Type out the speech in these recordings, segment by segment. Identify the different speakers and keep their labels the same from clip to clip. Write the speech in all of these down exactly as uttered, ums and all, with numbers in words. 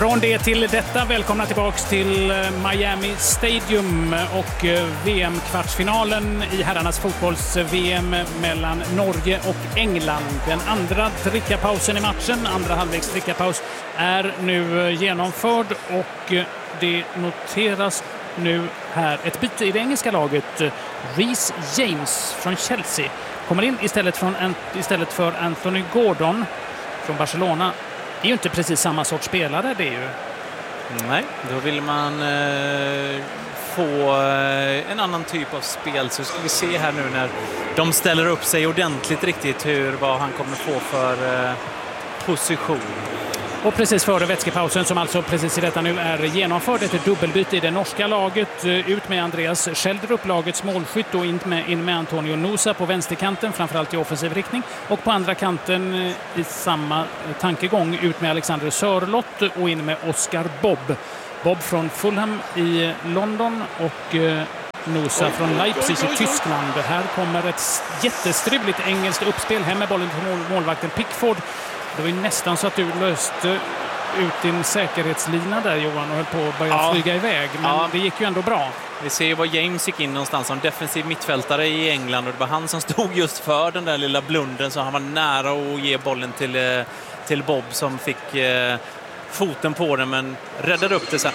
Speaker 1: Från det till detta, välkomna tillbaks till Miami Stadium och V M-kvartsfinalen i herrarnas fotbolls-V M mellan Norge och England. Den andra drickapausen i matchen, andra halvvägs drickapaus, är nu genomförd och det noteras nu här ett byte i det engelska laget. Reece James från Chelsea kommer in istället, från, istället för Anthony Gordon från Barcelona. Det är ju inte precis samma sorts spelare, det är ju.
Speaker 2: Nej, då vill man eh, få eh, en annan typ av spel. Så ska vi se här nu när de ställer upp sig ordentligt riktigt hur, vad han kommer få för eh, position.
Speaker 1: Och precis före vätskepausen, som alltså precis i detta nu är genomförd, ett dubbelbyte i det norska laget. Ut med Andreas Schjelderup, lagets målskytt, och in med, in med Antonio Nusa på vänsterkanten, framförallt i offensiv riktning. Och på andra kanten i samma tankegång, ut med Alexander Sörlott och in med Oscar Bob. Bob från Fulham i London och eh, Nusa från Leipzig i Tyskland. Här kommer ett jättestrubbligt engelskt uppspel, hem med bollen till mål, målvakten Pickford. Det var ju nästan så att du löste ut din säkerhetslina där, Johan, och höll på att börja ja. flyga iväg. Men ja. det gick ju ändå bra.
Speaker 2: Vi ser ju var James gick in någonstans som defensiv mittfältare i England. Och det var han som stod just för den där lilla blunden. Så han var nära att ge bollen till, till Bob som fick eh, foten på den, men räddade upp det sen.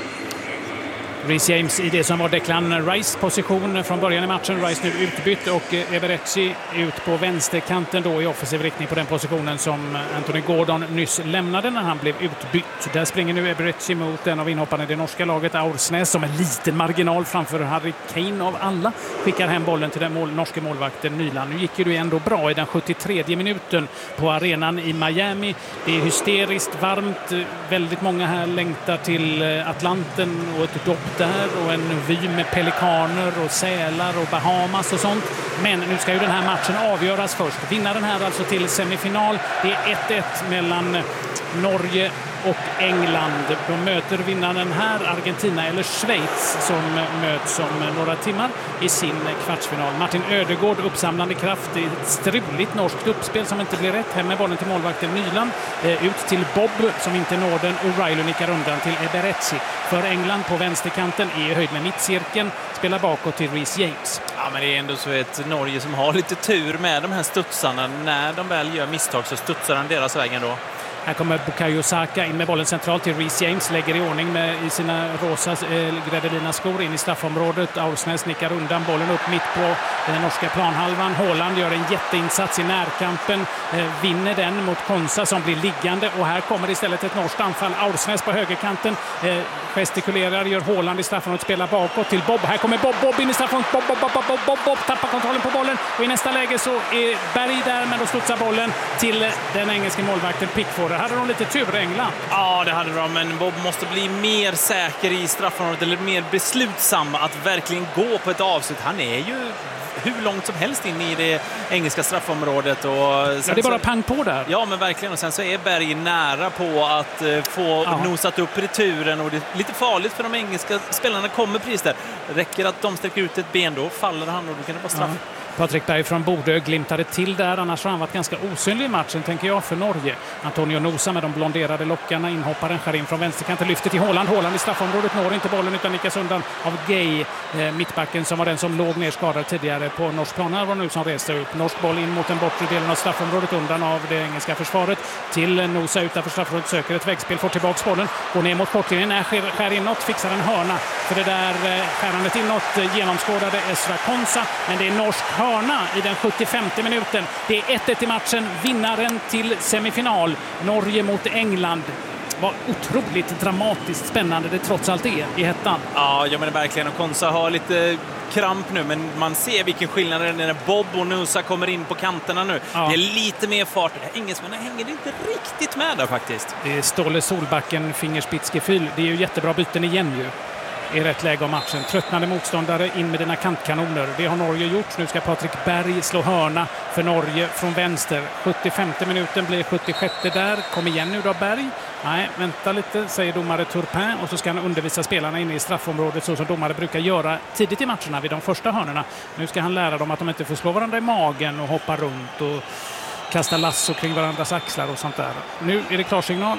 Speaker 1: Reece James i det som var Declan Rice position från början i matchen. Rice nu utbytt och Eberechi ut på vänsterkanten då i offensiv riktning på den positionen som Anthony Gordon nyss lämnade när han blev utbytt. Där springer nu Eberechi mot en av inhopparna i det norska laget, Aursnes, som en liten marginal framför Harry Kane av alla. Skickar hem bollen till den mål, norska målvakten Nyland. Nu gick ju det ändå bra i den sjuttiotredje minuten på arenan i Miami. Det är hysteriskt varmt. Väldigt många här längtar till Atlanten och ett dopp där och en vy med pelikaner och sälar och Bahamas och sånt. Men nu ska ju den här matchen avgöras först. Vinnaren här alltså till semifinal. Det är ett ett mellan Norge och England. De möter vinnaren här, Argentina eller Schweiz, som möts om några timmar i sin kvartsfinal. Martin Ödegård, uppsamlande kraft i ett struligt norskt uppspel som inte blir rätt. Hem med bollen till målvakten Nyland. Ut till Bob som inte når den. O'Reilly nickar undan till Eberechi. För England på vänsterkanten är i höjd med mittcirkeln. Spelar bakåt till Reece James.
Speaker 2: Ja, men det är ändå så ett Norge som har lite tur med de här studsarna. När de väl gör misstag så studsar han deras vägen då.
Speaker 1: Här kommer Bukayo Saka in med bollen centralt till Reece James. Lägger i ordning med i sina rosa eh, Gredelina skor in i straffområdet. Aursnes nickar undan bollen upp mitt på den norska planhalvan. Haaland gör en jätteinsats i närkampen. Eh, vinner den mot Konsa som blir liggande. Och här kommer istället ett norskt anfall. Aursnes på högerkanten. Eh, gestikulerar, gör Haaland i straffområdet. Spelar bakåt till Bob. Här kommer Bob, Bob in i straffområdet. Bob, Bob, Bob, Bob, Bob, Bob, Bob. Tappar kontrollen på bollen. Och i nästa läge så är Berg där, men då studsar bollen till den engelska målvakten Pickford. Hade de lite tur, England?
Speaker 2: Ja, det hade de, men Bob måste bli mer säker i straffområdet, eller mer beslutsam att verkligen gå på ett avslut. Han är ju hur långt som helst in i det engelska straffområdet. Och sen
Speaker 1: ja, det är bara pang på där.
Speaker 2: Ja, men verkligen. Och sen så är Berg nära på att uh, få ja. nosat upp returen, och det är lite farligt för de engelska spelarna kommer precis där. Räcker att de sträcker ut ett ben, då faller han och då kan det vara straff. Ja.
Speaker 1: Patrik Berg från Bodö glimtade till där, annars har han varit ganska osynlig i matchen, tänker jag, för Norge. Antonio Nusa med de blonderade lockarna, inhopparen skär in från vänsterkanten, lyfter till Haaland. Haaland i straffområdet når inte bollen utan nickas undan av Gay, eh, mittbacken som var den som låg ner skadad tidigare på norsk plan. Här var nu som reste upp. Norsk boll in mot den bortre delen av straffområdet, undan av det engelska försvaret. Till Nusa utanför straffområdet, söker ett väggspel, får tillbaks bollen, går ner mot kortlinjen, är skär, skär inåt, fixar en hörna. För det där eh, skärandet inåt eh, genomskådade Esra Konsa, men det är norsk hörna i den sjuttiofemte minuten. Det är ett ett i matchen. Vinnaren till semifinal. Norge mot England. Var otroligt dramatiskt spännande det trots allt är i hettan.
Speaker 2: Ja, jag menar verkligen. Och Konsa har lite kramp nu, men man ser vilken skillnad det är när Bob och Nusa kommer in på kanterna nu. Ja. Det är lite mer fart. Engelsmännen hänger inte riktigt med där faktiskt.
Speaker 1: Det är Ståle Solbacken, fingerspitzgefühl. Det är ju jättebra byten igen ju. I rätt läge av matchen. Tröttnande motståndare in med dina kantkanoner. Det har Norge gjort. Nu ska Patrik Berg slå hörna för Norge från vänster. sjuttiofemte minuten blir sjuttiosjätte där. Kom igen nu då, Berg. Nej, vänta lite, säger domare Turpin. Och så ska han undervisa spelarna inne i straffområdet så som domare brukar göra tidigt i matcherna vid de första hörnorna. Nu ska han lära dem att de inte får slå varandra i magen och hoppa runt och kasta lasso kring varandras axlar och sånt där. Nu är det klarsignal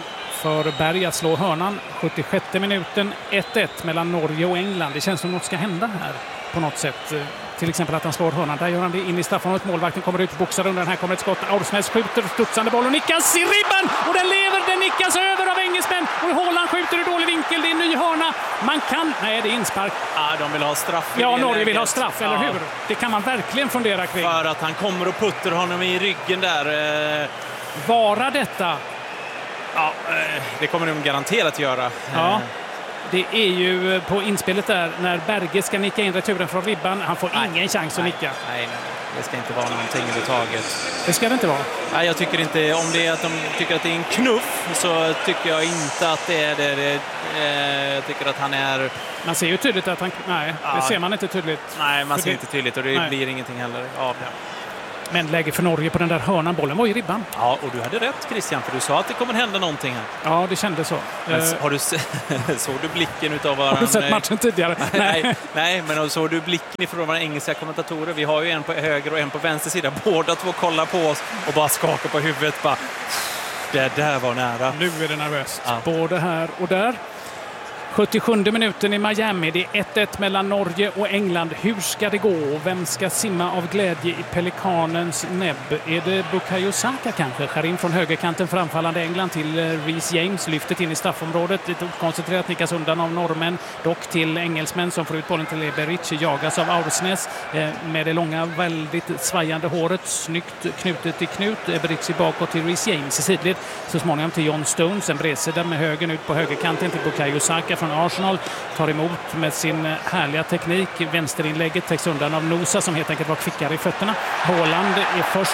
Speaker 1: för Berg att slå hörnan. sjuttiosjätte minuten, ett ett mellan Norge och England. Det känns som något ska hända här på något sätt. Till exempel att han slår hörnan. Där gör han det in i straffområdet. Målvakten kommer ut, boxar under. Här kommer ett skott. Aursnes skjuter, studsande boll och nickas i ribban. Och den lever, den nickas över av engelsmän. Och Haaland skjuter i dålig vinkel. Det är en ny hörna. Man kan... Nej, det är inspark.
Speaker 2: Ja, de vill ha straff.
Speaker 1: Ja, Norge vill ha straff, eller ja. hur? Det kan man verkligen fundera kring.
Speaker 2: För att han kommer och puttar honom i ryggen där.
Speaker 1: Vara detta?
Speaker 2: Ja, det kommer de garanterat göra.
Speaker 1: Ja. Det är ju på inspelet där när Berge ska nicka in returen från ribban. Han får nej, ingen chans
Speaker 2: nej,
Speaker 1: att nicka.
Speaker 2: Nej, nej, det ska inte vara någonting överhuvudtaget.
Speaker 1: Det ska det inte vara?
Speaker 2: Nej, jag tycker inte, om det är att de tycker att det är en knuff så tycker jag inte att det är det. det eh, jag tycker att han är...
Speaker 1: Man ser ju tydligt att han... Nej, ja. det ser man inte tydligt.
Speaker 2: Nej, man ser
Speaker 1: det...
Speaker 2: inte tydligt och det nej. blir ingenting heller av det.
Speaker 1: Men läge för Norge på den där hörnan. Bollen var i ribban.
Speaker 2: Ja, och du hade rätt Christian, för du sa att det kommer hända någonting här.
Speaker 1: Ja, det kändes så.
Speaker 2: Men, uh, har du se- såg du blicken utav våran...
Speaker 1: Har du sett matchen tidigare?
Speaker 2: nej, nej, men såg du blicken ifrån våra engelska kommentatorer? Vi har ju en på höger och en på vänster sida. Båda två kollar på oss och bara skakar på huvudet. Bara, det där var nära.
Speaker 1: Nu är det nervöst.
Speaker 2: Ja.
Speaker 1: Både här och där. sjuttiosjunde minuten i Miami. Det är ett ett mellan Norge och England. Hur ska det gå? Vem ska simma av glädje i pelikanens näbb? Är det Bukayo Saka kanske? Skär in från högerkanten framfallande England till Reece James. Lyftet in i straffområdet. Lite okoncentrerat, nickas undan av norrmän. Dock till engelsmän som får ut bollen till Eberici. Jagas av Aursnes med det långa, väldigt svajande håret. Snyggt knutet i knut. Eberici bakåt till Reece James i sidled. Så småningom till John Stones. En bredsida med högen ut på högerkanten till Bukayo Saka från Arsenal, tar emot med sin härliga teknik. Vänsterinlägget täcks undan av Nusa som helt enkelt var kvickare i fötterna. Haaland är först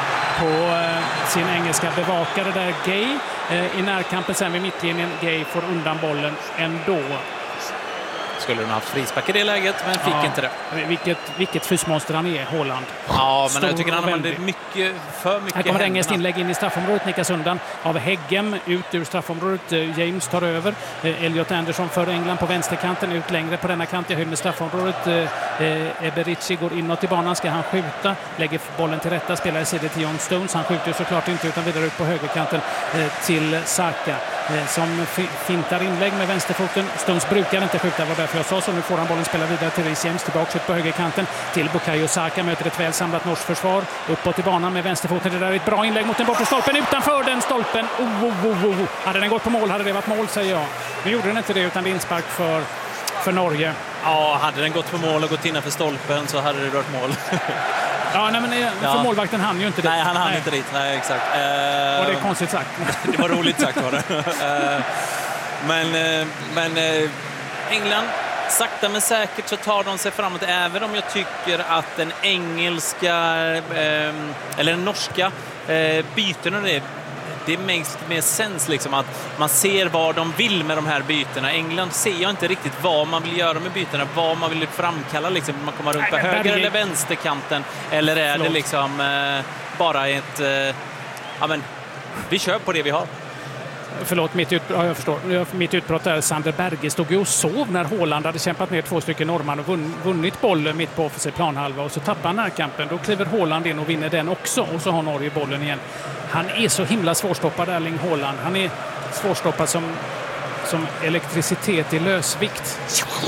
Speaker 1: på sin engelska bevakare där, Gay. I närkampen sen vid mittlinjen. Gay får undan bollen ändå.
Speaker 2: Skulle de ha haft frispark i det läget, men fick
Speaker 1: ja,
Speaker 2: inte det.
Speaker 1: Vilket, vilket fysmonster han är, Haaland.
Speaker 2: Ja, men jag tycker han använder mycket för mycket.
Speaker 1: Här kommer engelskt inlägg in i straffområdet, nickas undan av Heggem ut ur straffområdet. James tar över. Elliot Anderson för England på vänsterkanten, ut längre på denna kant i höjd med straffområdet. Eberici går inåt i banan, ska han skjuta. Lägger bollen till rätta, spelar i sidor till John Stones. Han skjuter såklart inte utan vidare ut på högerkanten till Saka som fintar inlägg med vänsterfoten. Stones brukar inte skjuta, var därför jag sa så. Nu får han bollen spela vidare till Reece James, tillbaka på högerkanten till Bukayo Saka, möter ett väl samlat norskt försvar uppåt i banan med vänsterfoten. Det där är ett bra inlägg mot den bortre stolpen, utanför den stolpen. Oh, oh, oh, oh. Hade den gått på mål hade det varit mål, säger jag. Nu gjorde den inte det, utan det är inspark för, för Norge.
Speaker 2: Ja, hade den gått på mål och gått innanför stolpen så hade det varit mål.
Speaker 1: Ja, nej, men för ja. målvakten hann ju inte dit.
Speaker 2: Nej, han hann nej. inte dit. Nej, exakt. Uh,
Speaker 1: och det är konstigt sagt.
Speaker 2: Det var roligt sagt, var det. Uh, men uh, men uh, England, sakta men säkert så tar de sig framåt, även om jag tycker att den engelska uh, eller den norska uh, bytena är det makes mer sens liksom, att man ser vad de vill med de här bytena. England ser jag inte riktigt vad man vill göra med bytena, vad man vill framkalla liksom. Man kommer runt på höger eller vänsterkanten, eller är Förlåt. det liksom eh, bara ett eh, ja men vi kör på det vi har.
Speaker 1: Förlåt, mitt, ut, ja, jag förstår. mitt utbrott där. Sander Berge stod ju och sov när Haaland hade kämpat med två stycken norrman och vunn, vunnit boll mitt på offensiv planhalva, och så tappar han närkampen. Då kliver Haaland in och vinner den också, och så har Norge bollen igen. Han är så himla svårstoppad, Erling Haaland. Han är svårstoppad som, som elektricitet i lösvikt.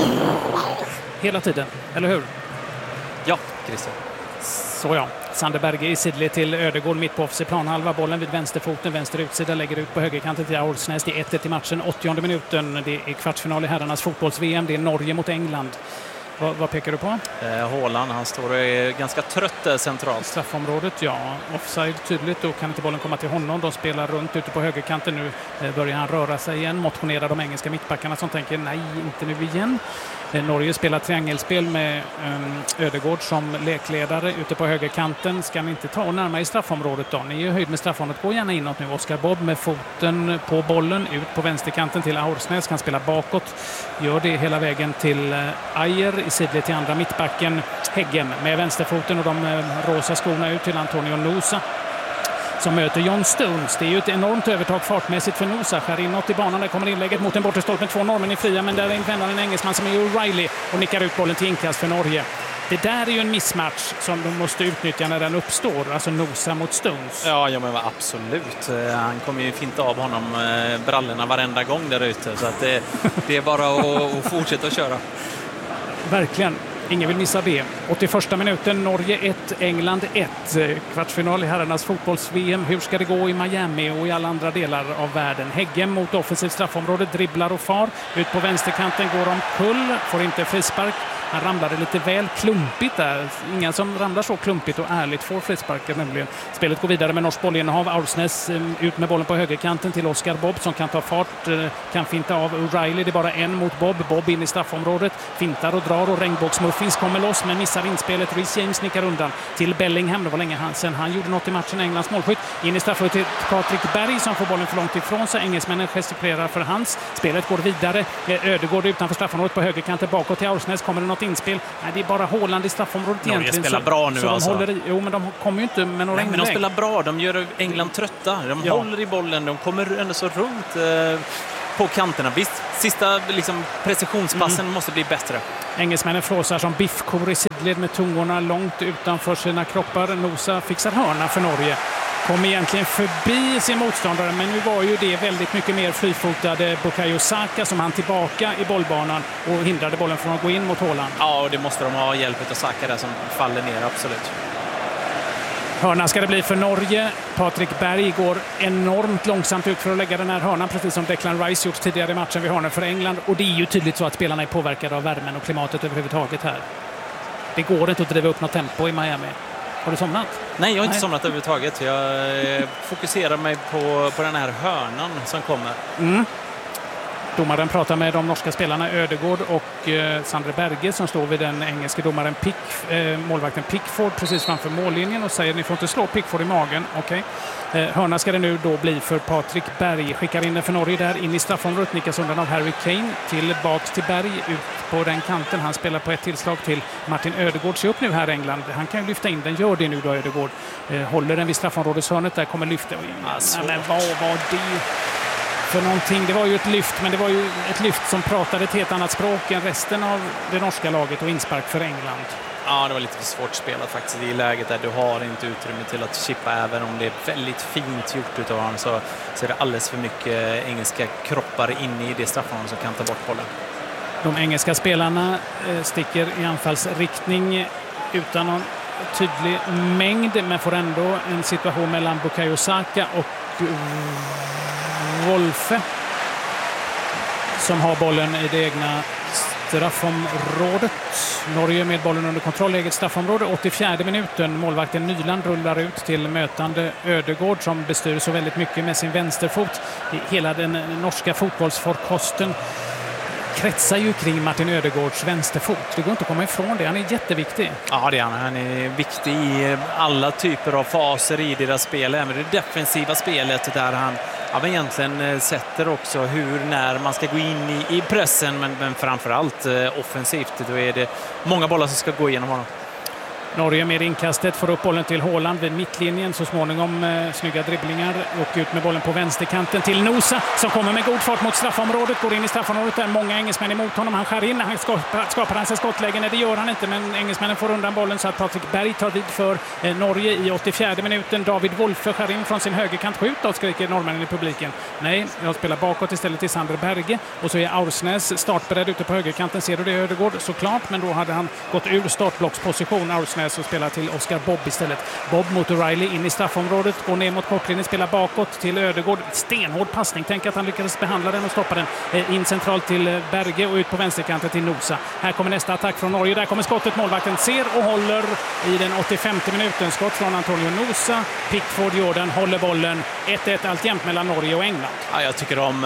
Speaker 1: Hela tiden, eller hur?
Speaker 2: Ja, Christian.
Speaker 1: Så ja. Sander Berge i sidled till Ödegård mitt på offensiv planhalva. Bollen vid vänsterfoten, vänster utsida, lägger ut på högerkanten till Aursnes. Det är ett ett i matchen, åttionde minuten. Det är kvartsfinal i herrarnas fotbolls-V M. Det är Norge mot England. Vad, vad pekar du på?
Speaker 2: Eh, Haaland, han står och är ganska trött där centralt.
Speaker 1: Straffområdet, ja. Offside tydligt, då kan inte bollen komma till honom. De spelar runt ute på högerkanten nu. Eh, börjar han röra sig igen. Motionerar de engelska mittbackarna som tänker nej, inte nu igen. Eh, Norge spelar triangelspel med eh, Ödegård som lekledare ute på högerkanten. Ska ni inte ta och närma i straffområdet då? Ni är ju höjd med straffområdet. Gå gärna inåt nu. Oskar Bob med foten på bollen. Ut på vänsterkanten till Aursnes. Kan spela bakåt. Gör det hela vägen till eh, Ajer i sidled till andra mittbacken Heggem med vänsterfoten och de eh, rosa skorna ut till Antonio Nusa som möter John Stones. Det är ju ett enormt övertag fartmässigt för Nusa. Skär inåt i banan, där kommer inlägget mot en bortre stolpen. Två normen i fria, men där är en engelsman som är O'Reilly och nickar ut bollen till inkast för Norge. Det där är ju en missmatch som de måste utnyttja när den uppstår. Alltså nosa mot Stones.
Speaker 2: Ja, ja men absolut. Han kommer ju finta av honom brallorna varenda gång där ute. Så att det, det är bara att, att fortsätta att köra.
Speaker 1: Verkligen. Ingen vill missa det. åttioförsta minuten, Norge ett, England ett. Kvartsfinal i herrarnas fotbolls-V M. Hur ska det gå i Miami och i alla andra delar av världen? Häggen mot offensivt straffområde, dribblar och far. Ut på vänsterkanten går de kull, får inte frispark. Han ramlade lite väl klumpigt där. Ingen som ramlar så klumpigt och ärligt får frisparken nämligen. Spelet går vidare med norsk bollinnehav. Aursnes ut med bollen på högerkanten till Oscar Bob som kan ta fart, kan finta av O'Reilly. Det är bara en mot Bob. Bob in i straffområdet. Fintar och drar och regnbågsmuffins kommer loss men missar inspelet. Reece James nickar undan till Bellingham. Det var länge han, sen han gjorde något i matchen. Englands målskytt. In i straffområdet till Patrik Berg som får bollen för långt ifrån sig. Engelsmännen gestikulerar för hans. Spelet går vidare. Ödegård utanför straffområdet på högerkanten bakåt till Aursnes. Kommer det något inspel? Nej, det är bara Håland i straffområdet
Speaker 2: Norge
Speaker 1: egentligen.
Speaker 2: spelar
Speaker 1: så,
Speaker 2: bra nu
Speaker 1: så
Speaker 2: alltså.
Speaker 1: De håller i, jo, men de kommer ju inte med några
Speaker 2: Nej, men de spelar bra. De gör England trötta. De ja. håller i bollen. De kommer ändå så runt eh, på kanterna. Visst, sista liksom, precisionspassen mm. måste bli bättre.
Speaker 1: Engelsmännen flåsar som biffkor i sidled med tungorna långt utanför sina kroppar. Nosa fixar hörna för Norge. Kom egentligen förbi sin motståndare, men nu var ju det väldigt mycket mer frifotade Bukayo Saka som han tillbaka i bollbanan och hindrade bollen från att gå in mot Håland.
Speaker 2: Ja, och det måste de ha hjälp av Saka där som faller ner, absolut.
Speaker 1: Hörna ska det bli för Norge. Patrik Berg går enormt långsamt ut för att lägga den här hörnan, precis som Declan Rice gjort tidigare i matchen vid hörnan för England. Och det är ju tydligt så att spelarna är påverkade av värmen och klimatet överhuvudtaget här. Det går inte att driva upp något tempo i Miami. Har du somnat?
Speaker 2: Nej, jag har inte
Speaker 1: Nej.
Speaker 2: somnat överhuvudtaget. Jag fokuserar mig på, på den här hörnan som kommer.
Speaker 1: Mm. Domaren pratar med de norska spelarna Ödegård och eh, Sandre Berge som står vid den engelska domaren Pick, eh, målvakten Pickford precis framför mållinjen och säger ni får inte slå Pickford i magen. Okej. Okay. Eh, hörna ska det nu då bli för Patrik Berg. Skickar in den för Norge där in i straffområdet. Nickas undan av Harry Kane. Tillbaks till Berg ut på den kanten. Han spelar på ett tillslag till Martin Ödegård. Se upp nu här England. Han kan ju lyfta in den. Gör det nu då Ödegård. Eh, håller den vid straffområdeshörnet där. Kommer lyfta. Alltså. Ja, men vad var det? För någonting. Det var ju ett lyft, men det var ju ett lyft som pratade ett helt annat språk än resten av det norska laget och inspark för England.
Speaker 2: Ja, det var lite för svårt spelat faktiskt i läget där du har inte utrymme till att chippa, även om det är väldigt fint gjort utav honom så, så är det alldeles för mycket engelska kroppar inne i det straffområdet som kan ta bort bollen.
Speaker 1: De engelska spelarna eh, sticker i anfallsriktning utan någon tydlig mängd, men får ändå en situation mellan Bukayo Saka och Wolfe som har bollen i det egna straffområdet. Norge med bollen under kontroll i eget straffområde. åttiofjärde minuten. Målvakten Nyland rullar ut till mötande Ödegård som bestyr så väldigt mycket med sin vänsterfot. Hela den norska fotbollsforkosten kretsar ju kring Martin Ödegårds vänsterfot. Det går inte att komma ifrån det. Han är jätteviktig.
Speaker 2: Ja, det är han. Han är viktig i alla typer av faser i deras spel. Även det defensiva spelet där han ja, men egentligen sätter också hur när man ska gå in i, i pressen, men, men framförallt eh, offensivt. Då är det många bollar som ska gå igenom honom.
Speaker 1: Norge med inkastet får upp bollen till Håland vid mittlinjen. Så småningom eh, snygga dribblingar och ut med bollen på vänsterkanten till Nosa som kommer med god fart mot straffområdet. Går in i straffområdet där många engelsmän emot honom. Han skär in, han skapar, skapar han sig skottlägen. Nej, det gör han inte, men engelsmännen får undan bollen så att Patrik Berg tar vid för eh, Norge i åttiofjärde minuten. David Wolfe skär in från sin högerkant. Skjut då, skriker norrmännen i publiken. Nej, jag spelar bakåt istället till Sandre Berge. Och så är Aursnes startberedd ute på högerkanten. Ser du det, Ödegård? Såklart, men då hade han gått ur startblocksposition. Aursnes och spelar till Oscar Bob istället. Bob mot O'Reilly in i straffområdet, går ner mot kortlinjen, spelar bakåt till Ödegård. Stenhård passning. Tänk att han lyckades behandla den och stoppa den in centralt till Berge och ut på vänsterkanten till Nosa. Här kommer nästa attack från Norge. Där kommer skottet. Målvakten ser och håller i den åttiofemte minuten. Skott från Antonio Nosa. Pickford Jordan håller bollen. ett ett alltjämt mellan Norge och England.
Speaker 2: Ja, jag tycker om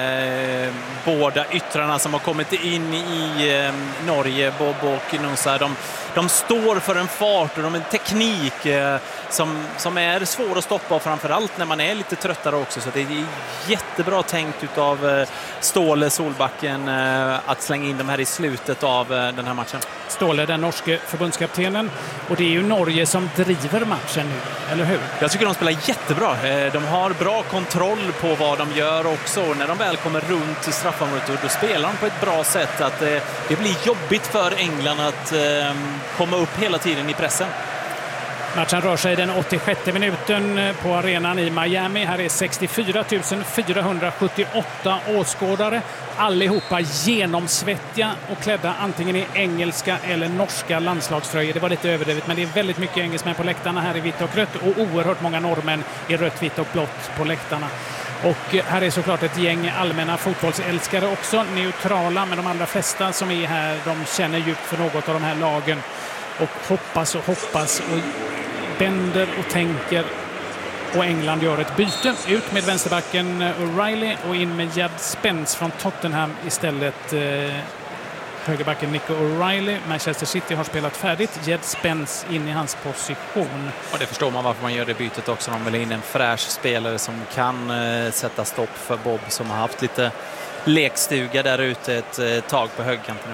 Speaker 2: eh, båda yttrarna som har kommit in i eh, Norge, Bob och Nosa. De, de står för en fart och de en teknik eh, som, som är svår att stoppa, framförallt när man är lite tröttare också. Så det är jättebra tänkt utav eh, Ståle Solbacken eh, att slänga in de här i slutet av eh, den här matchen.
Speaker 1: Ståle, den norske förbundskaptenen. Och det är ju Norge som driver matchen nu, eller hur?
Speaker 2: Jag tycker de spelar jättebra. De har bra kontroll på vad de gör också. När de väl kommer runt straffområdet, då spelar de på ett bra sätt. Att det blir jobbigt för England att komma upp hela tiden i pressen.
Speaker 1: Matchen rör sig den åttiosjätte minuten på arenan i Miami. Här är sextiofyra tusen fyrahundrasjuttioåtta åskådare. Allihopa genomsvettiga och klädda antingen i engelska eller norska landslagströjor. Det var lite överdrivet, men det är väldigt mycket engelsmän på läktarna här i vitt och rött och oerhört många norrmän i rött, vitt och blått på läktarna. Och här är såklart ett gäng allmänna fotbollsälskare också, neutrala, men de allra flesta som är här, de känner djupt för något av de här lagen och hoppas och hoppas och bänder och tänker. Och England gör ett byte. Ut med vänsterbacken O'Reilly och in med Jed Spence från Tottenham istället. Eh, högerbacken Nico O'Reilly. Manchester City har spelat färdigt. Jed Spence in i hans position.
Speaker 2: Och det förstår man varför man gör det bytet också. De vill in en fräsch spelare som kan eh, sätta stopp för Bob som har haft lite lekstuga där ute ett eh, tag på högerkanten nu.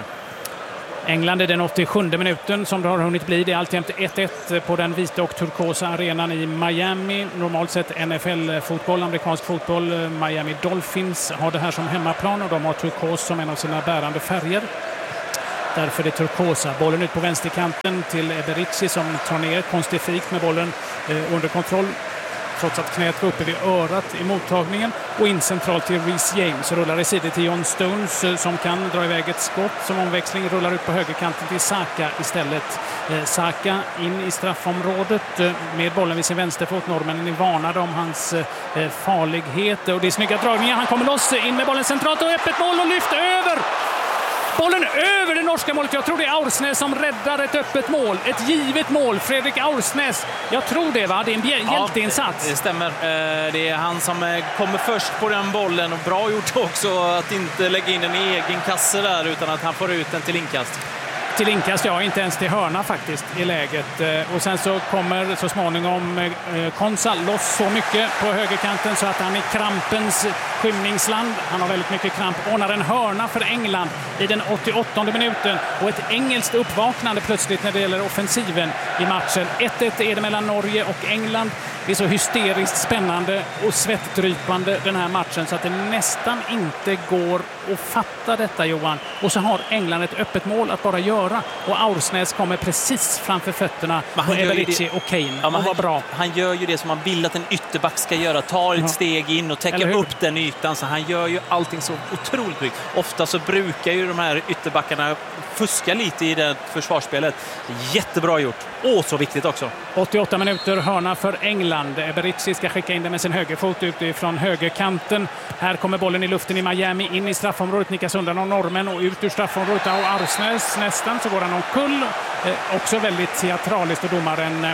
Speaker 1: England är den åttiosjunde minuten som det har hunnit bli. Det är alltjämt ett ett på den vita och turkosa arenan i Miami. Normalt sett N F L-fotboll, amerikansk fotboll. Miami Dolphins har det här som hemmaplan och de har turkos som en av sina bärande färger. Därför är det turkosa. Bollen ut på vänsterkanten till Eberici som tar ner konstifikt med bollen eh, under kontroll. Trots att knät var uppe vid örat i mottagningen. Och in centralt till Reece James. Rullar i sidor till John Stones som kan dra iväg ett skott. Som omväxling rullar ut på högerkanten till Saka istället. Eh, Saka in i straffområdet eh, med bollen vid sin vänsterfot. Norrmännen är varnade om hans eh, farlighet. Och det är snygga dragningar. Han kommer loss in med bollen centralt och öppet mål och lyft över. Bollen över det norska målet. Jag tror det är Aursnes som räddar ett öppet mål. Ett givet mål. Fredrik Aursnes. Jag tror det, va? Det är en bjäl-
Speaker 2: ja,
Speaker 1: hjälteinsats.
Speaker 2: Det stämmer. Det är han som kommer först på den bollen. Och bra gjort också att inte lägga in en egen kasse där utan att han får ut den till inkast.
Speaker 1: Till inkast, ja, inte ens till hörna faktiskt i läget. Och sen så kommer så småningom eh, Konsa loss så mycket på högerkanten så att han i krampens skymningsland, han har väldigt mycket kramp, ordnar en hörna för England i den åttioåttonde minuten. Och ett engelskt uppvaknande plötsligt när det gäller offensiven i matchen. ett ett är det mellan Norge och England. Det är så hysteriskt spännande och svettdrypande den här matchen så att det nästan inte går att fatta detta, Johan. Och så har England ett öppet mål att bara göra. Och Aursnes kommer precis framför fötterna på Eberici och Kane.
Speaker 2: Ja,
Speaker 1: och var bra.
Speaker 2: Han gör ju det som man vill att en ytterback ska göra. Ta ett ja. steg in och täcka upp den ytan. Så han gör ju allting så otroligt byggt. Ofta så brukar ju de här ytterbackarna fuska lite i det försvarsspelet. Jättebra gjort. Och så viktigt också.
Speaker 1: åttioåtta minuter hörna för England. Eberici ska skicka in den med sin högerfot utifrån högerkanten. Här kommer bollen i luften i Miami. In i straffområdet. Nickas undan av norrmän och ut ur straffområdet av Aursnes. Nästan så går han omkull. Eh, också väldigt teatraliskt och domaren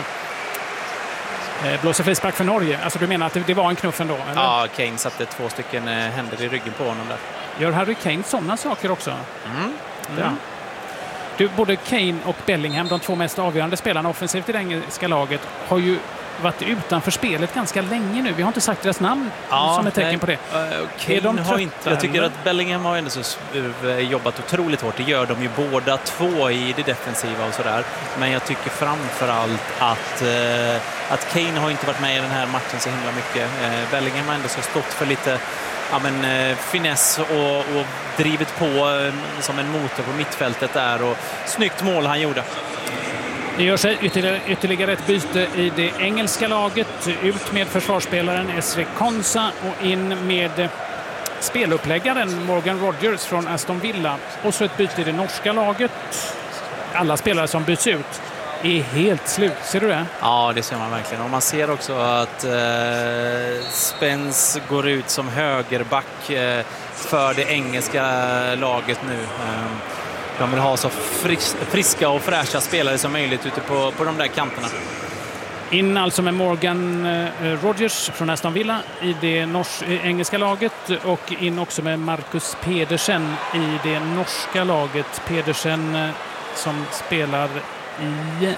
Speaker 1: eh, blåser frispark för Norge. Alltså du menar att det, det var en knuff ändå? Eller?
Speaker 2: Ja, Kane satte två stycken eh, händer i ryggen på honom där.
Speaker 1: Gör Harry Kane sådana saker också?
Speaker 2: Mm.
Speaker 1: Ja. Mm. Du, både Kane och Bellingham, de två mest avgörande spelarna offensivt i det engelska laget, har ju varit utanför spelet ganska länge nu. Vi har inte sagt deras namn ja, som ett tecken nej. på det.
Speaker 2: Uh, Kane de har inte, jag tycker eller? att Bellingham har ändå så jobbat otroligt hårt. Det gör de ju båda två i det defensiva och sådär. Men jag tycker framförallt att, uh, att Kane har inte varit med i den här matchen så himla mycket. Uh, Bellingham har ändå så stått för lite ja, men, uh, finess och, och drivit på uh, som en motor på mittfältet där. Och snyggt mål han gjorde.
Speaker 1: Det gör sig ytterligare, ytterligare ett byte i det engelska laget. Ut med försvarsspelaren Ezri Konsa och in med speluppläggaren Morgan Rogers från Aston Villa. Och så ett byte i det norska laget. Alla spelare som byts ut är helt slut. Ser du det?
Speaker 2: Ja, det ser man verkligen. Och man ser också att eh, Spence går ut som högerback eh, för det engelska laget nu. Eh, De vill ha så fris- friska och fräscha spelare som möjligt ute på, på de där kanterna.
Speaker 1: In alltså med Morgan eh, Rogers från Aston Villa i det nors- i engelska laget och in också med Marcus Pedersen i det norska laget. Pedersen eh, som spelar i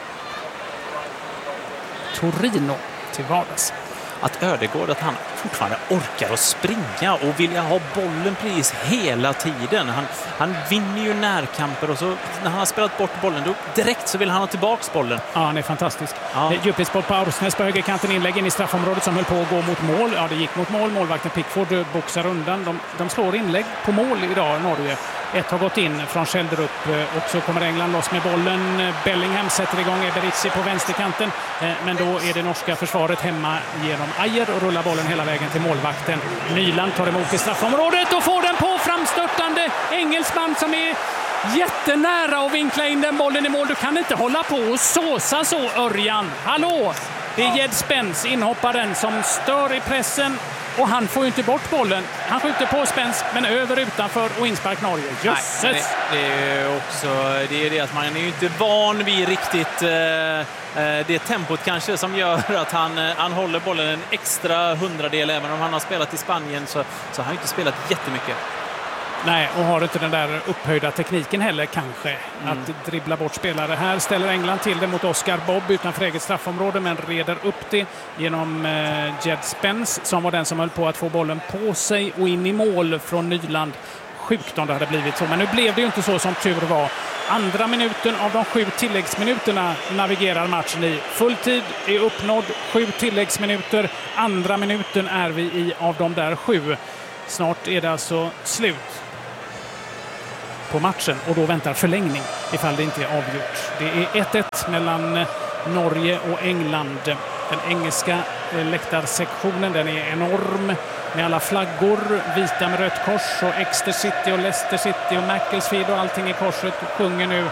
Speaker 1: Torino till vardags.
Speaker 2: Att Ödegård, att han fortfarande orkar att springa och vilja ha bollen precis hela tiden. Han, han vinner ju närkamper och så när han har spelat bort bollen då direkt så vill han ha tillbaks bollen.
Speaker 1: Ja, han är fantastisk.
Speaker 2: Ja.
Speaker 1: Djupledsboll på Aursnes på högerkanten, inlägg in i straffområdet som höll på att gå mot mål. Ja, det gick mot mål. Målvakten Pickford boxar undan. De, de slår inlägg på mål idag, Norge. Ett har gått in från Schjelderup och så kommer England loss med bollen. Bellingham sätter igång Eberechi på vänsterkanten, men då är det norska försvaret hemma genom Ajer och rullar bollen hela vägen till målvakten. Nyland tar emot i straffområdet och får den på framstörtande engelsman som är jättenära att vinkla in den bollen i mål. Du kan inte hålla på och såsa så, Örjan. Hallå! Det är Jed Spence, inhopparen, som stör i pressen. Och han får ju inte bort bollen. Han skjuter på Spence, men över utanför och inspark Norge. Jösses!
Speaker 2: Nej, det, det är också det, är det att man är ju inte van vid riktigt eh, det tempot kanske som gör att han, han håller bollen en extra hundradel. Även om han har spelat i Spanien så, så har han inte spelat jättemycket.
Speaker 1: Nej, och har inte den där upphöjda tekniken heller kanske, mm. att dribbla bort spelare. Här ställer England till det mot Oscar Bobb utanför eget straffområde, men reder upp det genom eh, Jed Spence som var den som höll på att få bollen på sig och in i mål från Nyland. Sjukt om det hade blivit så, men nu blev det ju inte så som tur var. Andra minuten av de sju tilläggsminuterna navigerar matchen i. Fulltid är uppnådd, sju tilläggsminuter. Andra minuten är vi i av de där sju. Snart är det alltså slut på matchen och då väntar förlängning ifall det inte är avgjort. Det är ett ett mellan Norge och England. Den engelska läktarsektionen, den är enorm med alla flaggor, vita med rött kors, och Exeter City och Leicester City och Macclesfield och allting i korset sjunger nu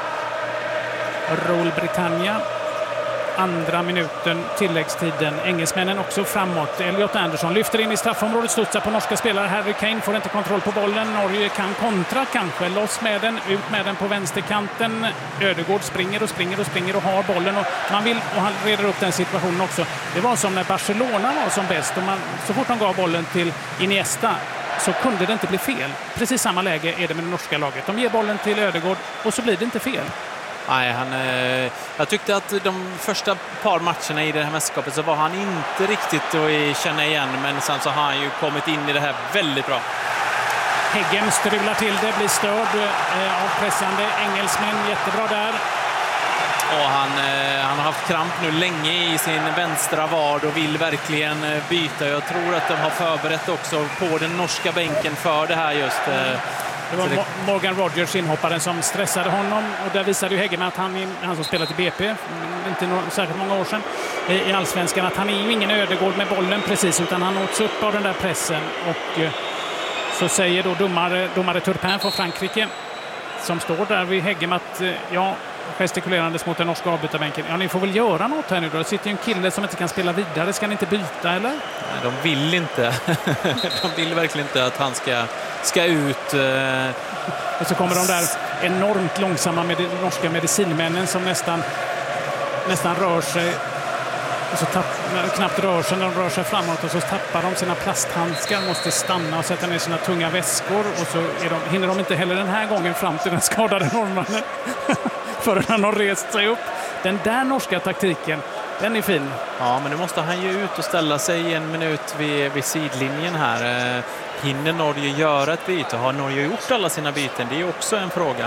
Speaker 1: Rule Britannia. Andra minuten, tilläggstiden. Engelsmännen också framåt. Elliot Anderson lyfter in i straffområdet, studsar på norska spelare. Harry Kane får inte kontroll på bollen. Norge kan kontra kanske. Loss med den, ut med den på vänsterkanten. Ödegård springer och springer och springer och har bollen. Och man vill, och han reder upp den situationen också. Det var som när Barcelona var som bäst. Och man, så fort de gav bollen till Iniesta så kunde det inte bli fel. Precis samma läge är det med det norska laget. De ger bollen till Ödegård och så blir det inte fel.
Speaker 2: Nej, han, eh, jag tyckte att de första par matcherna i det här mästerskapet så var han inte riktigt att känna igen, men sen så har han ju kommit in i det här väldigt bra.
Speaker 1: Heggem strular till det, blir störd eh, av pressande engelsmän, jättebra där.
Speaker 2: Och han, eh, han har haft kramp nu länge i sin vänstra vad och vill verkligen eh, byta. Jag tror att de har förberett också på den norska bänken för det här just. Eh,
Speaker 1: Det var Morgan Rogers, inhopparen, som stressade honom, och där visade ju Heggem att han, han som spelat i B P inte no, särskilt många år sedan i Allsvenskan, att han är ju ingen Ödegård med bollen precis, utan han åts upp av den där pressen. Och så säger då domare, domare Turpin från Frankrike, som står där vid Heggem, att ja, gestikulerandes mot den norska avbytarbänken, ja, ni får väl göra något här nu då. Det sitter ju en kille som inte kan spela vidare, ska ni inte byta eller?
Speaker 2: Nej, de vill inte. De vill verkligen inte att han ska ska ut.
Speaker 1: Och så kommer de där enormt långsamma med de norska medicinmännen som nästan nästan rör sig, och så tapp, knappt rör sig när de rör sig framåt, och så tappar de sina plasthandskar, måste stanna och sätta ner sina tunga väskor, och så är de, hinner de inte heller den här gången fram till den skadade norrmannen förrän han har rest sig upp. Den där norska taktiken, den är fin.
Speaker 2: Ja, men nu måste han ju ut och ställa sig en minut vid, vid sidlinjen här. Hinner Norge göra ett byte? Har Norge gjort alla sina byten? Det är också en fråga.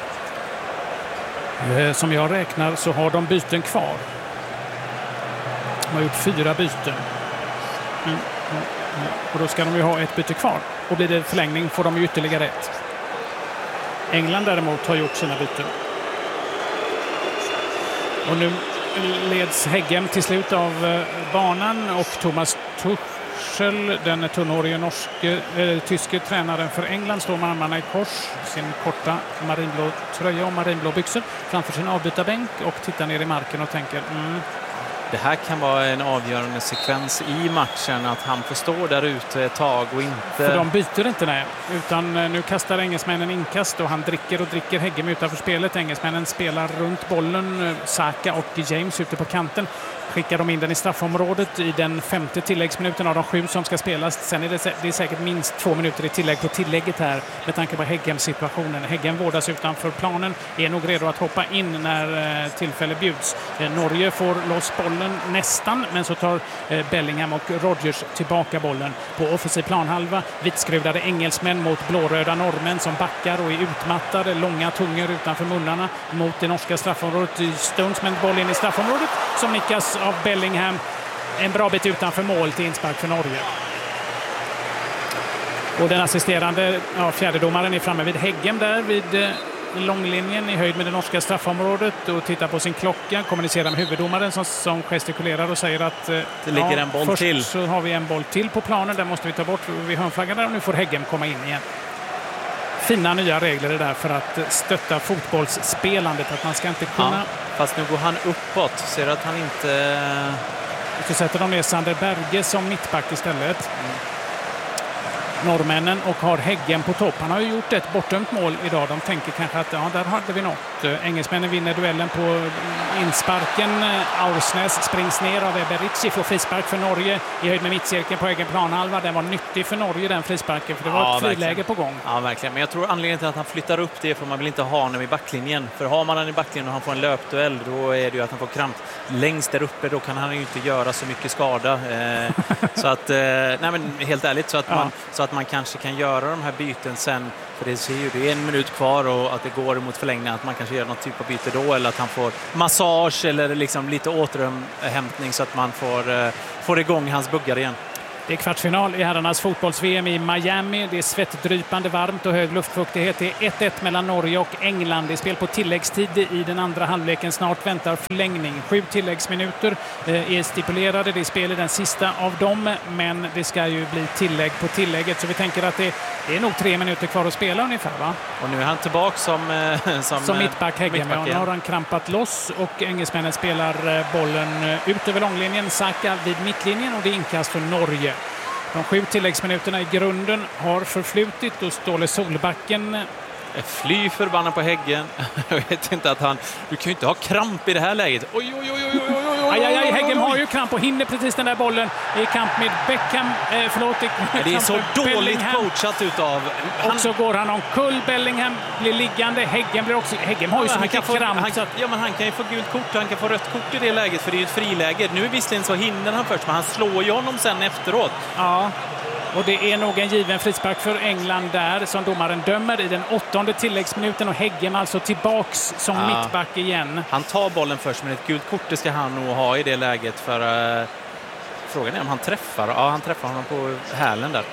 Speaker 1: Som jag räknar så har de byten kvar. De har gjort fyra byten. Mm. Och då ska de ju ha ett byte kvar. Och blir det förlängning får de ju ytterligare ett. England däremot har gjort sina byten. Och nu leds Heggem till slut av banan, och Thomas Tuchel, den tunnhårige norske, äh, tyske tränaren för England, står med armarna i kors, sin korta marinblå tröja och marinblå byxor framför sin avbytarbänk, och tittar ner i marken och tänker mm.
Speaker 2: Det här kan vara en avgörande sekvens i matchen, att han får stå där ute ett tag och inte...
Speaker 1: För de byter inte, nej. Utan nu kastar engelsmännen inkast och han dricker och dricker Heggem utanför spelet. Engelsmännen spelar runt bollen. Saka och James ute på kanten. Skickar de in den i straffområdet i den femte tilläggsminuten av de sju som ska spelas. Sen är det, det är säkert minst två minuter i tillägg på tillägget här med tanke på Heggems situationen. Heggem vårdas utanför planen, är nog redo att hoppa in när tillfälle bjuds. Norge får loss bollen nästan, men så tar Bellingham och Rogers tillbaka bollen på offensiv planhalva. Vitskruvade engelsmän mot blåröda norrmän som backar och är utmattade, långa tungor utanför munnarna mot det norska straffområdet. Stones med boll in i straffområdet som nickas av Bellingham en bra bit utanför mål till inspark för Norge. Och den assisterande ja, fjärdedomaren är framme vid Häggen där vid eh, långlinjen i höjd med det norska straffområdet och tittar på sin klocka, kommunicerar med huvuddomaren som, som gestikulerar och säger att eh,
Speaker 2: det ligger
Speaker 1: ja,
Speaker 2: en boll
Speaker 1: först
Speaker 2: till.
Speaker 1: Så har vi en boll till på planen, där måste vi ta bort vid hörnflaggan där och nu får Häggen komma in igen. Fina nya regler är där för att stötta fotbollsspelandet, att man ska inte kunna...
Speaker 2: Ja, fast nu går han uppåt, ser att han inte...
Speaker 1: Och så sätter de ner Sander Berge som mittback istället. Mm. Norrmännen och har Häggen på topp. Han har ju gjort ett bortdömt mål idag. De tänker kanske att ja, där hade vi något. Engelsmännen vinner duellen på insparken. Aursnäs springs ner av Eberici, får frispark för Norge i höjd med mittcirkeln på egen planhalva. Den var nyttig för Norge, den frisparken, för det var ja, ett friläge på gång.
Speaker 2: Ja, verkligen. Men jag tror anledningen till att han flyttar upp det är för man vill inte ha honom i backlinjen. För har man han i backlinjen och han får en löpduell, då är det ju att han får kramp. Längst där uppe, då kan han ju inte göra så mycket skada. Eh, så att, eh, nej men helt ärligt, så att, ja. man, så att man kanske kan göra de här byten sen, för det ser ju, det är en minut kvar och att det går mot förlängning, att man kanske gör något typ av byte då, eller att han får massage eller liksom lite återhämtning så att man får, får igång hans buggar igen.
Speaker 1: Det är kvartsfinal i herrarnas fotbolls-V M i Miami. Det är svettdrypande varmt och hög luftfuktighet. Det är ett ett mellan Norge och England. Det är spel på tilläggstid i den andra halvleken. Snart väntar förlängning. Sju tilläggsminuter är stipulerade. Det är spel i den sista av dem, men det ska ju bli tillägg på tillägget. Så vi tänker att det, det är nog tre minuter kvar att spela ungefär, va?
Speaker 2: Och nu är han tillbaka som, som,
Speaker 1: som mittback Häggen. Nu har han krampat loss och engelsmännen spelar bollen ut över långlinjen. Saka vid mittlinjen och det är inkast för Norge. De sju tilläggsminuterna i grunden har förflutit och Ståle Solbacken
Speaker 2: fly förbannad på Häggen. Jag vet inte att han... Du kan ju inte ha kramp i det här läget. Oj, oj, oj, oj, oj, oj,
Speaker 1: aj, aj, aj. Häggen har ju kramp och hinner precis den där bollen i kamp med Beckham. Eh, förlåt.
Speaker 2: Det är så dåligt Bellingham. Coachat utav...
Speaker 1: Han... Och så går han omkull. Bellingham blir liggande. Häggen blir också... Häggen har ju så mycket
Speaker 2: få,
Speaker 1: kramp.
Speaker 2: Han,
Speaker 1: så att...
Speaker 2: Ja, men han kan ju få gult kort. Han kan få rött kort i det läget, för det är ju ett friläge. Nu är visserligen så hinner han först, men han slår ju honom sen efteråt.
Speaker 1: Ja. Och det är nog en given frispark för England där som domaren dömer i den åttonde tilläggsminuten, och Häggen alltså tillbaks som ja. mittback igen.
Speaker 2: Han tar bollen först, men ett gult kort det ska han nog ha i det läget, för uh, frågan är om han träffar. Ja, han träffar honom på hälen där.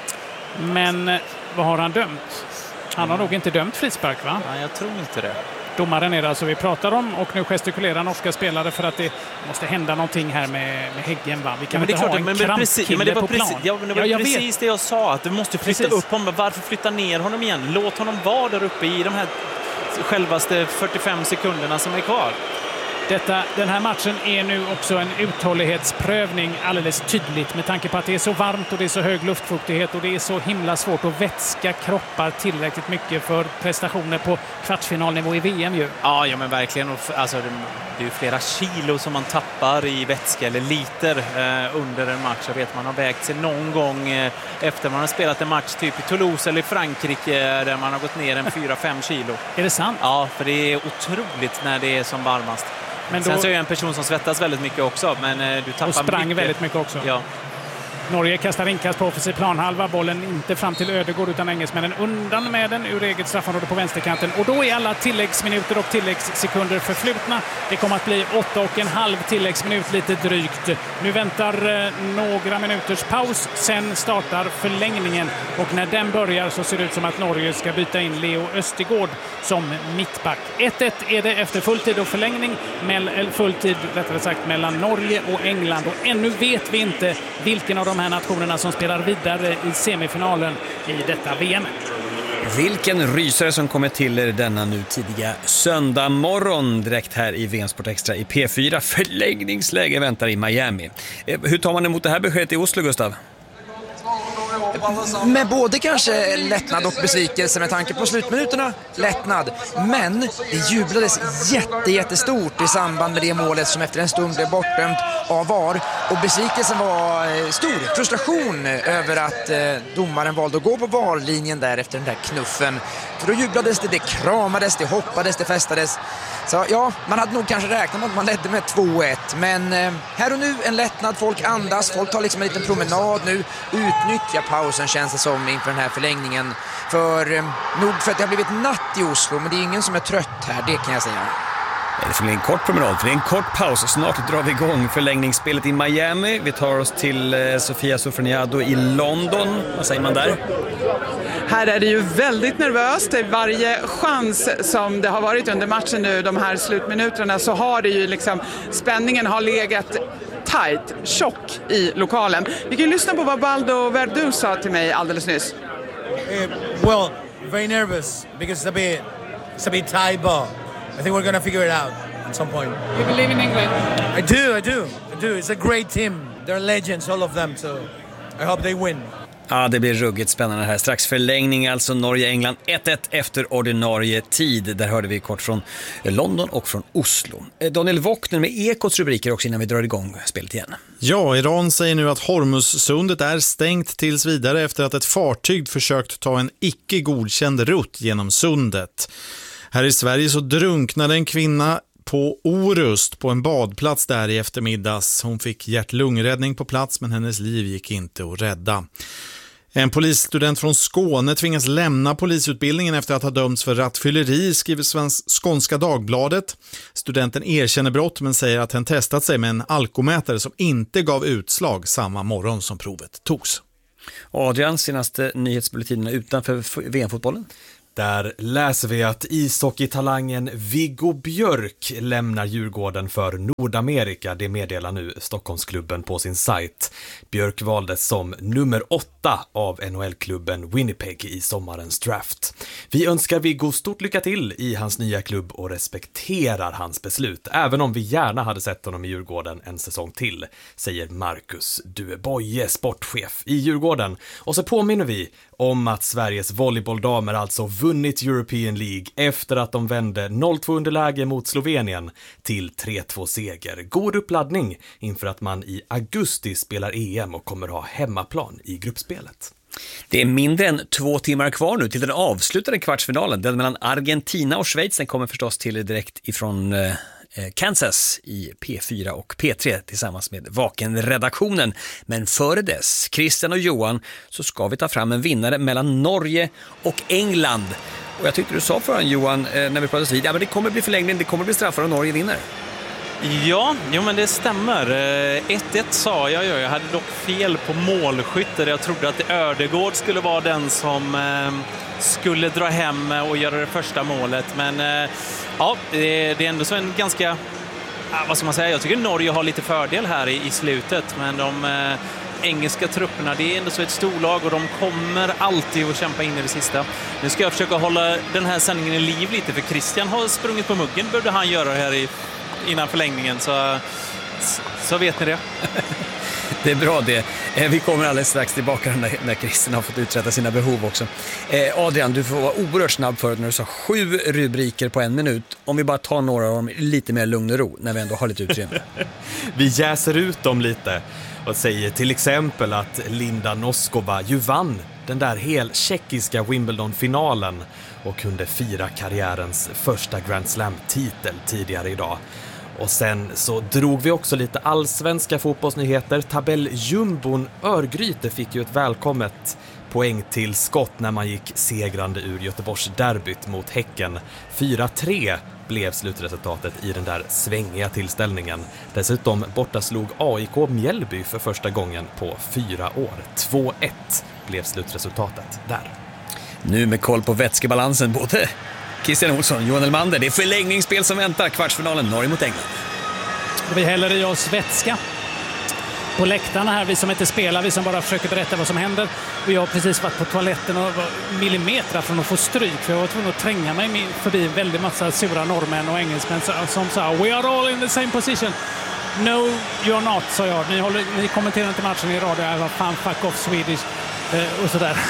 Speaker 1: Men vad har han dömt? Han har mm. nog inte dömt frispark, va?
Speaker 2: Nej, jag tror inte det.
Speaker 1: Domaren är det alltså vi pratar om, och nu gestikulerar norska spelare för att det måste hända någonting här med, med Häggen, va? Vi kan
Speaker 2: ja,
Speaker 1: inte ha en
Speaker 2: men
Speaker 1: krampkille
Speaker 2: men det var
Speaker 1: på
Speaker 2: precis,
Speaker 1: plan.
Speaker 2: Ja, men det var
Speaker 1: ja,
Speaker 2: precis det jag sa, att du måste flytta precis. upp honom. Varför flytta ner honom igen? Låt honom vara där uppe i de här självaste fyrtiofem sekunderna som är kvar.
Speaker 1: Detta, den här matchen är nu också en uthållighetsprövning alldeles tydligt, med tanke på att det är så varmt och det är så hög luftfuktighet och det är så himla svårt att vätska kroppar tillräckligt mycket för prestationer på kvartsfinalnivå i V M ju.
Speaker 2: Ja, ja men verkligen. Alltså, det, det är ju flera kilo som man tappar i vätska, eller liter eh, under en match. Jag vet man har vägt sig någon gång eh, efter man har spelat en match typ i Toulouse eller i Frankrike där man har gått ner en fyra fem kilo.
Speaker 1: Är det sant?
Speaker 2: Ja, för det är otroligt när det är som varmast. Men då... Sen så är jag en person som svettas väldigt mycket också, men eh, du tappar
Speaker 1: och sprang
Speaker 2: mycket.
Speaker 1: väldigt mycket också.
Speaker 2: Ja.
Speaker 1: Norge kastar inkast på offensiv planhalva. Bollen inte fram till Ödegård utan engelsmännen undan med den ur eget straffområde på vänsterkanten. Och då är alla tilläggsminuter och tilläggssekunder förflutna. Det kommer att bli åtta och en halv tilläggsminut lite drygt. Nu väntar eh, några minuters paus. Sen startar förlängningen. Och när den börjar så ser det ut som att Norge ska byta in Leo Östigård som mittback. ett ett är det efter fulltid och förlängning. Eller fulltid rättare sagt mellan Norge och England. Och ännu vet vi inte vilken av de här nationerna som spelar vidare i semifinalen i detta V M.
Speaker 3: Vilken rysare som kommer till er denna nu tidiga söndag morgon direkt här i V M Sport Extra i P fyra. Förlängningsläge väntar i Miami. Hur tar man emot det här beskedet i Oslo, Gustav?
Speaker 4: Med både kanske lättnad och besvikelse med tanke på slutminuterna. Lättnad. Men det jublades jätte, jättestort i samband med det målet som efter en stund blev bortdömt av V A R. Och besvikelsen var stor. Frustration över att eh, domaren valde att gå på V A R-linjen där efter den där knuffen. För då jublades det, det kramades, det hoppades, det festades. Så ja, man hade nog kanske räknat med att man ledde med två ett. Men eh, här och nu en lättnad, folk andas, folk tar liksom en liten promenad nu. Utnyttja pausen känns det som inför den här förlängningen. För eh, nog för att det har blivit natt i Oslo, men det är ingen som är trött här, det kan jag säga.
Speaker 3: Det får bli en kort promenad, för det är en kort paus och snart drar vi igång förlängningsspelet i Miami. Vi tar oss till Sofia Sofroniado i London. Vad säger man där?
Speaker 5: Här är det ju väldigt nervöst. Varje chans som det har varit under matchen nu, de här slutminuterna, så har det ju liksom, spänningen har legat tight, tjock i lokalen. Vi kan ju lyssna på vad Baldo Verdu sa till mig alldeles nyss.
Speaker 6: Uh, well, very nervous because it's a bit, it's a bit tight, but I think we're going to figure it out at some point.
Speaker 1: You believe in England?
Speaker 6: I do, I do, I do. It's a great team. They're legends, all of them, so I hope they win.
Speaker 3: Ja, det blir ruggigt spännande här. Strax förlängning, alltså Norge-England ett ett efter ordinarie tid. Där hörde vi kort från London och från Oslo. Daniel Wockner med Ekots rubriker också innan vi drar igång spelet igen.
Speaker 7: Ja, Iran säger nu att Hormuzsundet är stängt tills vidare efter att ett fartyg försökt ta en icke godkänd rutt genom sundet. Här i Sverige så drunknade en kvinna på Orust på en badplats där i eftermiddags. Hon fick hjärt-lungräddning på plats, men hennes liv gick inte att rädda. En polisstudent från Skåne tvingas lämna polisutbildningen efter att ha dömts för rattfylleri, skriver Svensk Skånska Dagbladet. Studenten erkänner brott men säger att han testat sig med en alkomätare som inte gav utslag samma morgon som provet togs.
Speaker 3: Adrian, senaste nyhetsbulletinen utanför V M-fotbollen.
Speaker 8: Där läser vi att ishockeytalangen Viggo Björk lämnar Djurgården för Nordamerika. Det meddelar nu Stockholmsklubben på sin sajt. Björk valdes som nummer åtta av N H L-klubben Winnipeg i sommarens draft. Vi önskar Viggo stort lycka till i hans nya klubb och respekterar hans beslut. Även om vi gärna hade sett honom i Djurgården en säsong till, säger Marcus Dueboye, sportchef i Djurgården. Och så påminner vi om att Sveriges volleybolldamer alltså vunnit European League efter att de vände noll två underläge mot Slovenien till tre två seger. God uppladdning inför att man i augusti spelar E M och kommer ha hemmaplan i gruppspelet.
Speaker 3: Det är mindre än två timmar kvar nu till den avslutade kvartsfinalen. Den mellan Argentina och Schweiz. Den kommer förstås till direkt ifrån eh, Kansas i P fyra och P tre tillsammans med Vaken-redaktionen. Men före dess, Christian och Johan, så ska vi ta fram en vinnare mellan Norge och England. Och jag tyckte du sa förrän, Johan, eh, när vi pratade vid, ja, men det kommer bli förlängning, det kommer bli straffar och Norge vinner.
Speaker 2: Ja, jo men det stämmer. ett ett sa jag ju. Jag hade dock fel på målskytter. Jag trodde att Ödegård skulle vara den som eh, skulle dra hem och göra det första målet. Men eh, ja, det är ändå så en ganska... Vad ska man säga? Jag tycker Norge har lite fördel här i, i slutet. Men de eh, engelska trupperna, det är ändå så ett storlag och de kommer alltid att kämpa in i det sista. Nu ska jag försöka hålla den här sändningen i liv lite, för Christian har sprungit på muggen. Började han göra här i innan förlängningen, så, så vet ni det.
Speaker 3: Det är bra det. Vi kommer alldeles strax tillbaka när, när Christian har fått uträtta sina behov också. Eh, Adrian, du får vara oerhört snabb förut när du sa sju rubriker på en minut. Om vi bara tar några av dem lite mer lugn och ro när vi ändå har lite utrymme.
Speaker 8: Vi jäser ut dem lite och säger till exempel att Linda Noskova ju vann den där hel tjeckiska Wimbledon-finalen och kunde fira karriärens första Grand Slam-titel tidigare idag. Och sen så drog vi också lite allsvenska fotbollsnyheter. Tabelljumbon Örgryte fick ju ett välkommet poäng till skott när man gick segrande ur Göteborgs derbyt mot Häcken. fyra tre blev slutresultatet i den där svängiga tillställningen. Dessutom bortaslog A I K Mjällby för första gången på fyra år. två ett blev slutresultatet där.
Speaker 3: Nu med koll på vätskebalansen, både Christian Olsson, Johan Elmander. Det är förlängningsspel som väntar, kvartsfinalen Norge mot England.
Speaker 1: Vi häller i oss vätska på läktarna här, vi som inte spelar, vi som bara försöker berätta vad som händer. Och jag har precis varit på toaletten och var millimeter från att få stryk, för jag var tvungen att tränga mig förbi en väldigt massa sura norrmän och engelsmän som sa "We are all in the same position". "No, you're not", sa jag. Ni, håller, ni kommenterar inte matchen i radio. Jag var fan fuck off Swedish eh, och sådär.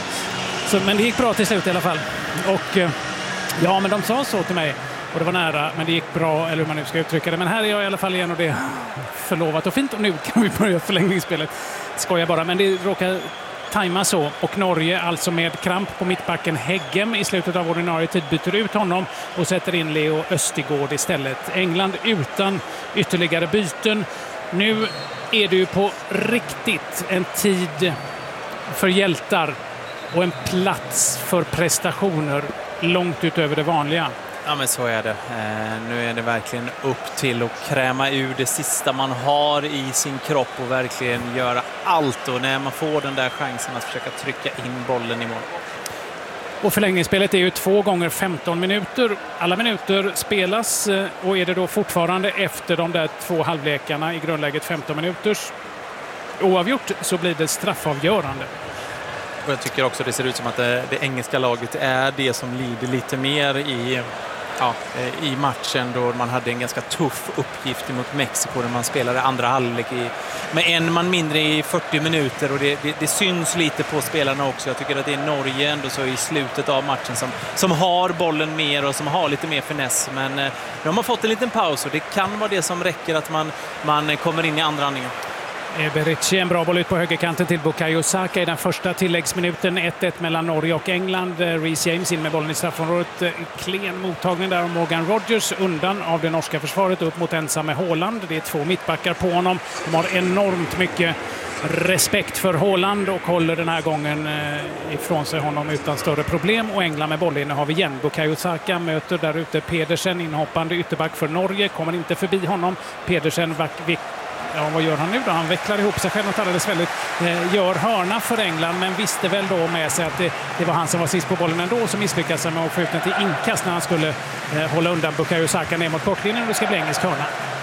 Speaker 1: Så, men det gick bra till slut i alla fall. Och eh, ja, men de sa så till mig. Och det var nära, men det gick bra, eller hur man nu ska uttrycka det. Men här är jag i alla fall igen och det är förlovat och fint. Och nu kan vi börja förlängningsspelet. Skojar bara, men det råkar tajma så. Och Norge, alltså med kramp på mittbacken Heggem i slutet av ordinarie tid, byter ut honom och sätter in Leo Östigård istället. England utan ytterligare byten. Nu är det ju på riktigt en tid för hjältar och en plats för prestationer långt utöver det vanliga.
Speaker 2: Ja, men så är det. Eh, nu är det verkligen upp till att kräma ur det sista man har i sin kropp och verkligen göra allt. Och när man får den där chansen att försöka trycka in bollen i mål.
Speaker 1: Och förlängningsspelet är ju två gånger femton minuter. Alla minuter spelas och är det då fortfarande efter de där två halvlekarna i grundläget femton minuters oavgjort så blir det straffavgörande.
Speaker 2: Och jag tycker också det ser ut som att det, det engelska laget är det som lider lite mer i, ja, i matchen då man hade en ganska tuff uppgift mot Mexiko där man spelade andra halvlek i, med en man mindre i fyrtio minuter och det, det, det syns lite på spelarna också. Jag tycker att det är Norge ändå så i slutet av matchen som, som har bollen mer och som har lite mer finess, men eh, de har fått en liten paus och det kan vara det som räcker att man, man kommer in i andra andningen.
Speaker 1: Eberechi, en bra boll ut på högerkanten till Bukayo Saka i den första tilläggsminuten. ett ett mellan Norge och England. Reece James in med bollen i straffområdet. Klen mottagning där av Morgan Rogers undan av det norska försvaret upp mot ensamme Haaland. Det är två mittbackar på honom. De har enormt mycket respekt för Haaland och håller den här gången ifrån sig honom utan större problem. Och England med bollinnehav igen. Bukayo Saka möter där ute Pedersen, inhoppande ytterback för Norge. Kommer inte förbi honom. Pedersen vack, Ja, vad gör han nu då? Han vecklar ihop sig själv något alldeles väldigt. Eh, gör hörna för England, men visste väl då med sig att det, det var han som var sist på bollen ändå, som misslyckades med att få ut den till inkast när han skulle eh, hålla undan Bukayo Saka ner mot kortlinjen och det ska bli engelsk hörna.